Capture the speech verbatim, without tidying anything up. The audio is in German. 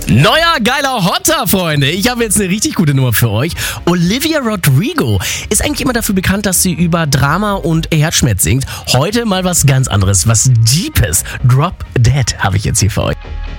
Neuer geiler Hotter, Freunde. Ich habe jetzt eine richtig gute Nummer für euch. Olivia Rodrigo ist eigentlich immer dafür bekannt, dass sie über Drama und Herzschmerz singt. Heute mal was ganz anderes, was Deepes. Drop Dead habe ich jetzt hier für euch.